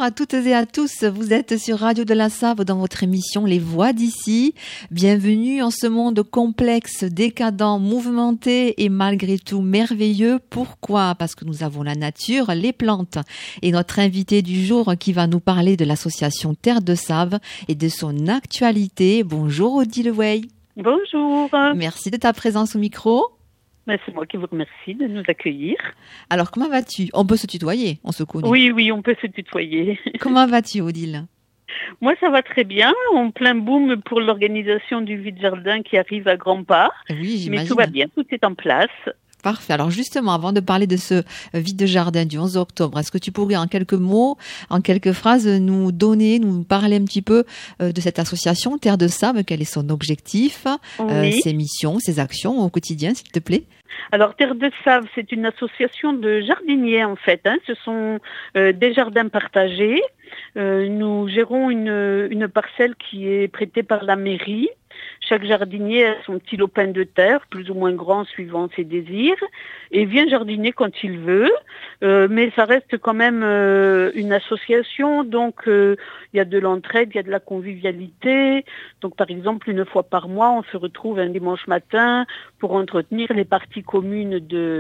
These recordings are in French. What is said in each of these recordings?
Bonjour à toutes et à tous, vous êtes sur Radio de la Save dans votre émission Les Voix d'ici. Bienvenue en ce monde complexe, décadent, mouvementé et malgré tout merveilleux. Pourquoi ? Parce que nous avons la nature, les plantes et notre invité du jour qui va nous parler de l'association Terre de Save et de son actualité. Bonjour Odile Wey. Bonjour. Merci de ta présence au micro. C'est moi qui vous remercie de nous accueillir. Alors, comment vas-tu ? On peut se tutoyer, on se connaît. Oui, on peut se tutoyer. Comment vas-tu, Odile ? Moi, ça va très bien. En plein boom pour l'organisation du vide-jardin qui arrive à grands pas. Oui, j'imagine. Mais tout va bien, tout est en place. Parfait. Alors justement, avant de parler de ce vide-jardin du 11 octobre, est-ce que tu pourrais en quelques mots, en quelques phrases, nous parler un petit peu de cette association Terre de Save, quel est son objectif, ses missions, ses actions au quotidien, s'il te plaît ? Alors, Terre de Save, c'est une association de jardiniers, en fait. Ce sont des jardins partagés. Nous gérons une parcelle qui est prêtée par la mairie. Chaque jardinier a son petit lopin de terre, plus ou moins grand suivant ses désirs, et vient jardiner quand il veut. Mais ça reste quand même une association, donc il y a de l'entraide, il y a de la convivialité. Donc par exemple, une fois par mois, on se retrouve un dimanche matin pour entretenir les parties communes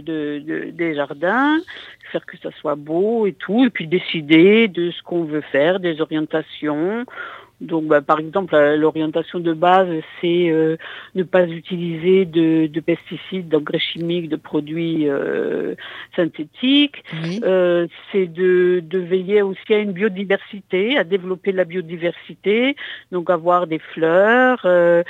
des jardins, faire que ça soit beau et tout, et puis décider de ce qu'on veut faire, des orientations. Donc, par exemple, l'orientation de base, c'est ne pas utiliser de pesticides, d'engrais chimiques, de produits synthétiques. Oui. C'est de veiller aussi à une biodiversité, à développer la biodiversité, donc avoir des fleurs.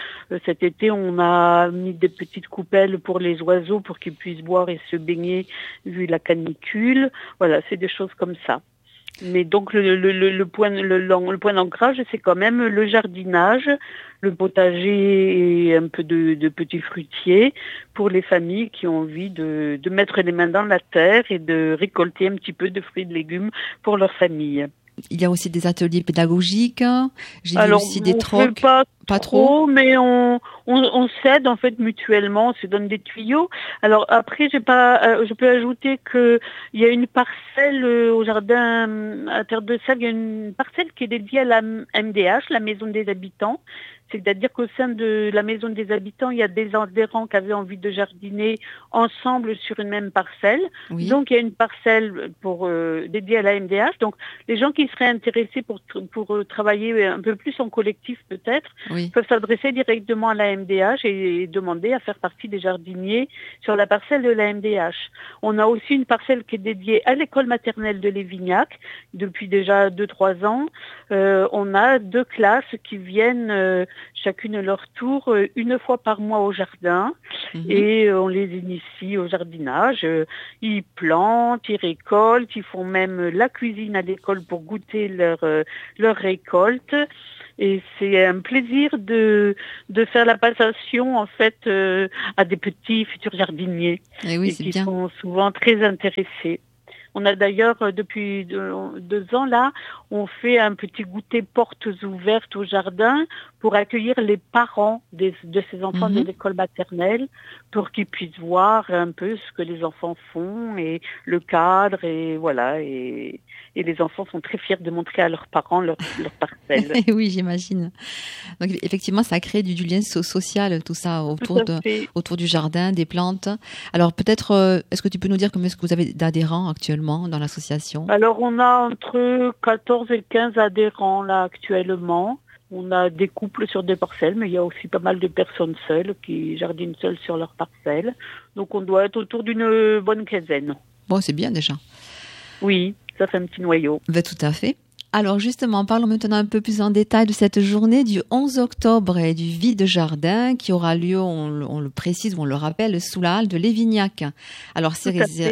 Cet été, on a mis des petites coupelles pour les oiseaux pour qu'ils puissent boire et se baigner vu la canicule. Voilà, c'est des choses comme ça. Mais donc le point d'ancrage, c'est quand même le jardinage, le potager et un peu de petits fruitiers pour les familles qui ont envie de mettre les mains dans la terre et de récolter un petit peu de fruits et de légumes pour leur famille. Il y a aussi des ateliers pédagogiques. J'ai vu aussi des trocs. Pas trop, mais on s'aide en fait mutuellement, on se donne des tuyaux. Alors après, je peux ajouter que il y a une parcelle au jardin à Terre de Save, il y a une parcelle qui est dédiée à la MDH, la Maison des Habitants. C'est-à-dire qu'au sein de la Maison des Habitants, il y a des adhérents qui avaient envie de jardiner ensemble sur une même parcelle. Oui. Donc, il y a une parcelle dédiée à la MDH. Donc, les gens qui seraient intéressés pour travailler un peu plus en collectif peut-être, oui, peuvent s'adresser directement à la MDH et demander à faire partie des jardiniers sur la parcelle de la MDH. On a aussi une parcelle qui est dédiée à l'école maternelle de Lévignac depuis déjà 2-3 ans. On a 2 classes qui viennent chacune à leur tour une fois par mois au jardin et on les initie au jardinage. Ils plantent, ils récoltent, ils font même la cuisine à l'école pour goûter leur récolte. Et c'est un plaisir de faire la passation en fait à des petits futurs jardiniers qui sont souvent très intéressés. On a d'ailleurs, depuis 2 ans là, on fait un petit goûter portes ouvertes au jardin pour accueillir les parents de ces enfants de l'école maternelle pour qu'ils puissent voir un peu ce que les enfants font et le cadre et voilà. Et les enfants sont très fiers de montrer à leurs parents leur parcelle. Oui, j'imagine. Donc effectivement, ça crée du lien social, tout ça, autour du jardin, des plantes. Alors peut-être, est-ce que tu peux nous dire combien est-ce que vous avez d'adhérents actuellement dans l'association ? Alors on a entre 14 et 15 adhérents là actuellement. On a des couples sur des parcelles, mais il y a aussi pas mal de personnes seules qui jardinent seules sur leur parcelle. Donc on doit être autour d'une bonne quinzaine. Bon, c'est bien déjà. Oui, ça fait un petit noyau. Ben, tout à fait. Alors justement, parlons maintenant un peu plus en détail de cette journée du 11 octobre et du vide-jardin qui aura lieu, on le précise ou on le rappelle, sous la halle de Lévignac. Alors c'est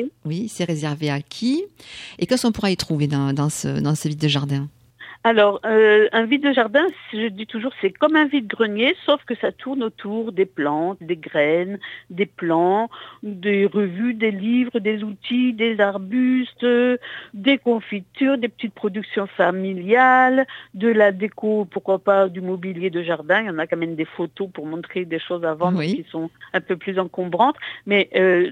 réservé à qui ? Et qu'est-ce qu'on pourra y trouver dans ce vide-jardin ? Alors, un vide-jardin, je dis toujours, c'est comme un vide-grenier, sauf que ça tourne autour des plantes, des graines, des plants, des revues, des livres, des outils, des arbustes, des confitures, des petites productions familiales, de la déco, pourquoi pas du mobilier de jardin. Il y en a quand même des photos pour montrer des choses à vendre qui sont un peu plus encombrantes. Mais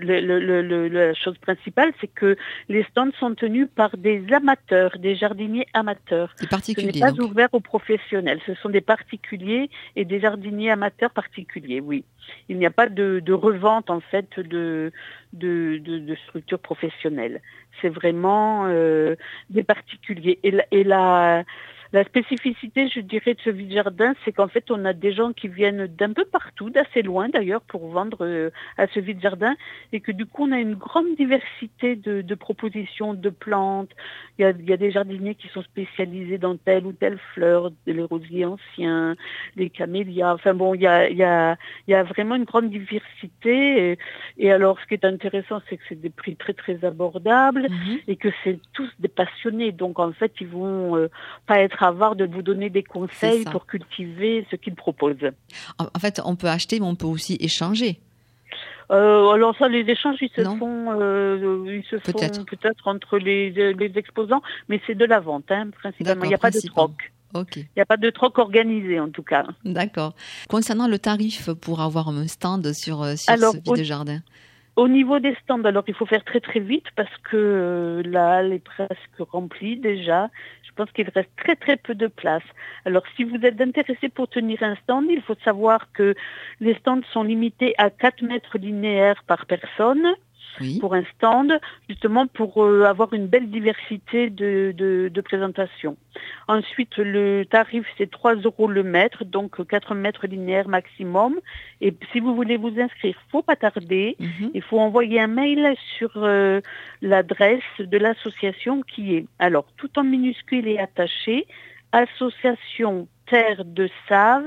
la chose principale, c'est que les stands sont tenus par des amateurs, des jardiniers amateurs. Des particuliers. Ce n'est pas ouvert aux professionnels. Ce sont des particuliers et des jardiniers amateurs particuliers, oui. Il n'y a pas de revente en fait de structures professionnelles. C'est vraiment des particuliers. Et la spécificité, je dirais, de ce vide-jardin, c'est qu'en fait, on a des gens qui viennent d'un peu partout, d'assez loin d'ailleurs, pour vendre à ce vide-jardin, et que du coup, on a une grande diversité de propositions, de plantes. Il y a des jardiniers qui sont spécialisés dans telle ou telle fleur, les rosiers anciens, les camélias. Enfin bon, il y a vraiment une grande diversité. Et alors, ce qui est intéressant, c'est que c'est des prix très très abordables et que c'est tous des passionnés. Donc en fait, ils vont pas être avares de vous donner des conseils pour cultiver ce qu'ils proposent. En fait, on peut acheter, mais on peut aussi échanger. Alors ça, les échanges, ils se font peut-être entre les exposants, mais c'est de la vente, principalement. Il n'y a pas de troc. Okay. Il n'y a pas de troc organisé, en tout cas. D'accord. Concernant le tarif pour avoir un stand sur ce vide-jardin. Au niveau des stands, alors il faut faire très très vite parce que la halle est presque remplie déjà. Je pense qu'il reste très très peu de place. Alors si vous êtes intéressé pour tenir un stand, il faut savoir que les stands sont limités à 4 mètres linéaires par personne. Pour un stand, justement pour avoir une belle diversité de présentations. Ensuite, le tarif, c'est 3 € le mètre, donc 4 mètres linéaires maximum. Et si vous voulez vous inscrire, faut pas tarder. Il faut envoyer un mail sur l'adresse de l'association qui est, alors, tout en minuscule et attaché, association terre de Save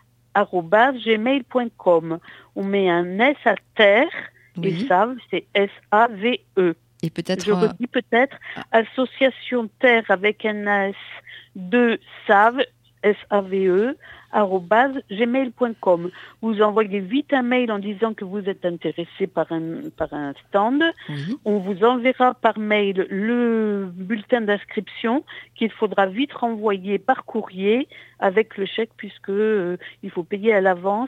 @gmail.com. On met un S à terre. Et Save, c'est S-A-V-E. Et peut-être. Je redis peut-être association terre avec un S de Save, S-A-V-E, @gmail.com. Vous envoyez vite un mail en disant que vous êtes intéressé par un stand. On vous enverra par mail le bulletin d'inscription qu'il faudra vite renvoyer par courrier avec le chèque puisque il faut payer à l'avance.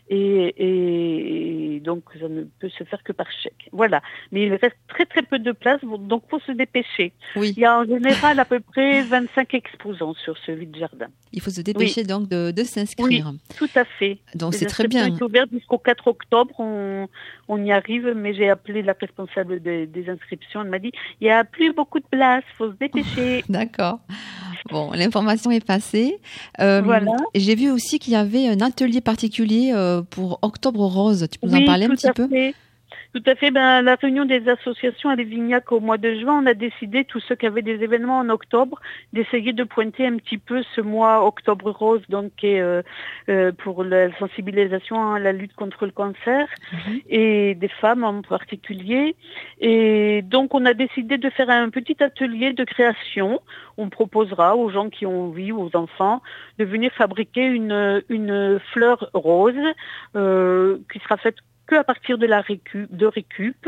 Et donc ça ne peut se faire que par chèque. Voilà. Mais il reste très très peu de place, donc faut se dépêcher. Il y a en général à peu près 25 exposants sur ce vide-jardin. Il faut se dépêcher donc de s'inscrire. Oui, tout à fait. Donc c'est très bien. C'est ouvert jusqu'au 4 octobre, on y arrive, mais j'ai appelé la responsable des inscriptions, elle m'a dit il n'y a plus beaucoup de place, faut se dépêcher. D'accord. Bon, l'information est passée. Voilà. J'ai vu aussi qu'il y avait un atelier particulier pour Octobre Rose. Tu peux nous en parler un petit peu ? Tout à fait. La réunion des associations à Lévignac au mois de juin, on a décidé, tous ceux qui avaient des événements en octobre, d'essayer de pointer un petit peu ce mois Octobre Rose, donc qui est pour la sensibilisation à la lutte contre le cancer et des femmes en particulier. Et donc on a décidé de faire un petit atelier de création. On proposera aux gens qui ont envie, aux enfants, de venir fabriquer une fleur rose qui sera faite que à partir de récup.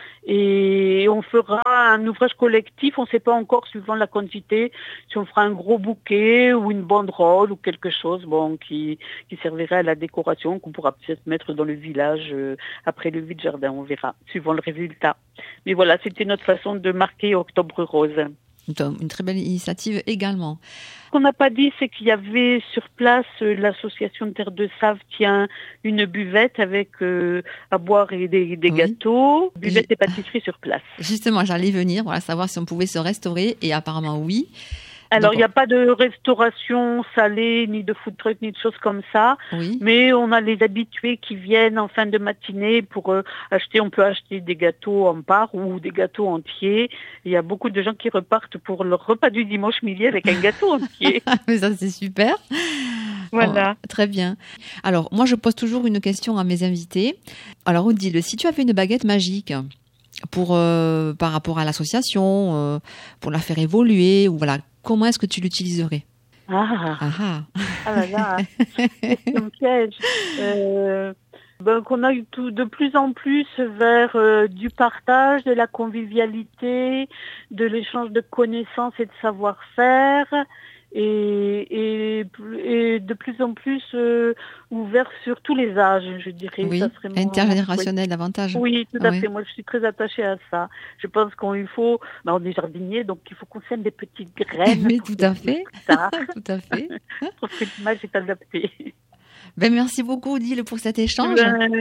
Et on fera un ouvrage collectif, on ne sait pas encore suivant la quantité, si on fera un gros bouquet ou une banderole ou quelque chose qui servirait à la décoration, qu'on pourra peut-être mettre dans le village après le vide-jardin, on verra, suivant le résultat. Mais voilà, c'était notre façon de marquer Octobre Rose. Une très belle initiative également. Ce qu'on n'a pas dit, c'est qu'il y avait sur place, l'association Terre de Save tient une buvette avec à boire et des gâteaux, buvette et pâtisserie sur place. Justement, j'allais venir, savoir si on pouvait se restaurer, et apparemment oui. Alors, il n'y a pas de restauration salée, ni de food truck, ni de choses comme ça. Mais on a les habitués qui viennent en fin de matinée pour acheter. On peut acheter des gâteaux en part ou des gâteaux entiers. Il y a beaucoup de gens qui repartent pour leur repas du dimanche midi avec un gâteau entier. Mais ça, c'est super. Voilà. Oh, très bien. Alors, moi, je pose toujours une question à mes invités. Alors, Odile, si tu avais une baguette magique par rapport à l'association, pour la faire évoluer, ou comment est-ce que tu l'utiliserais ? Ah là là, question piège. Qu'on a de plus en plus vers du partage, de la convivialité, de l'échange de connaissances et de savoir-faire, et de plus en plus ouvert sur tous les âges, je dirais. Oui, ça serait intergénérationnel davantage. Oui, tout à fait. Moi, je suis très attachée à ça. Je pense qu'il faut, on est jardinier, donc il faut qu'on sème des petites graines. Mais tout à fait. Tout à fait. Pour que l'image est adaptée. Merci beaucoup, Odile, pour cet échange.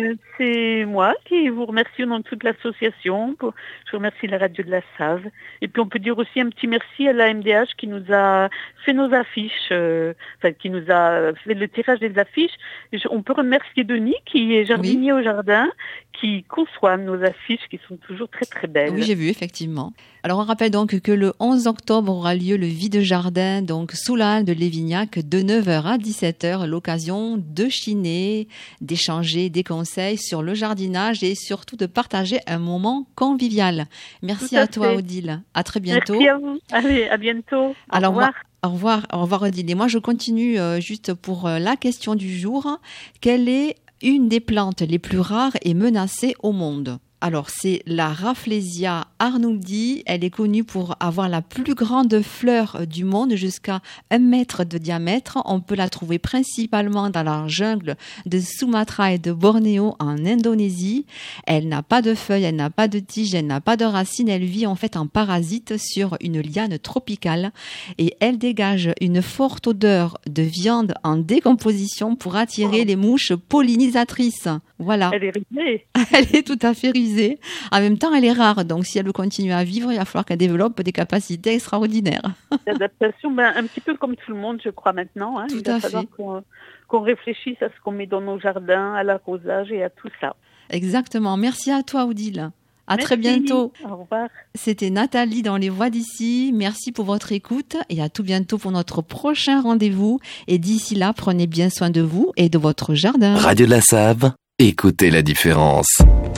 C'est moi qui vous remercie au nom de toute l'association. Je remercie la radio de la Save. Et puis on peut dire aussi un petit merci à la MDH qui nous a fait nos affiches, qui nous a fait le tirage des affiches. On peut remercier Denis qui est jardinier au jardin, qui conçoit nos affiches qui sont toujours très très belles. Oui, j'ai vu, effectivement. Alors on rappelle donc que le 11 octobre aura lieu le vide-jardin, donc sous la halle de Lévignac, de 9h à 17h, l'occasion de chiner, d'échanger des conseils sur le jardinage et surtout de partager un moment convivial. Merci à toi, Odile. À très bientôt. Merci à vous. Allez, à bientôt. Au revoir. Au revoir, Odile. Et moi, je continue juste pour la question du jour. Quelle est une des plantes les plus rares et menacées au monde? Alors, c'est la Rafflesia arnouldi. Elle est connue pour avoir la plus grande fleur du monde, jusqu'à 1 mètre de diamètre. On peut la trouver principalement dans la jungle de Sumatra et de Bornéo en Indonésie. Elle n'a pas de feuilles, elle n'a pas de tiges, elle n'a pas de racines. Elle vit en fait en parasite sur une liane tropicale et elle dégage une forte odeur de viande en décomposition pour attirer les mouches pollinisatrices. Voilà. Elle est risée. Elle est tout à fait risée. En même temps, elle est rare. Donc, si elle veut continuer à vivre, il va falloir qu'elle développe des capacités extraordinaires. L'adaptation, un petit peu comme tout le monde, je crois, maintenant. Tout à fait. Il va falloir qu'on réfléchisse à ce qu'on met dans nos jardins, à l'arrosage et à tout ça. Exactement. Merci à toi, Odile. Merci. Très bientôt. Au revoir. C'était Nathalie dans Les Voix d'ici. Merci pour votre écoute et à tout bientôt pour notre prochain rendez-vous. Et d'ici là, prenez bien soin de vous et de votre jardin. Radio de la Save, écoutez la différence.